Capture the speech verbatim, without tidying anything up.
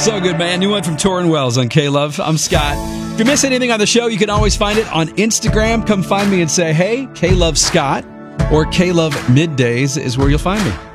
So good, man. New one from Torrin Wells on K-Love. I'm Scott. If you miss anything on the show, you can always find it on Instagram. Come find me and say, hey, K-Love Scott, or K-Love Middays is where you'll find me.